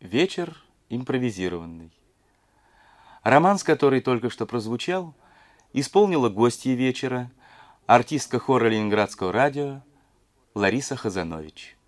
Вечер импровизированный. Романс, который только что прозвучал, исполнила гостья вечера, артистка хора Ленинградского радио Лариса Хазанович.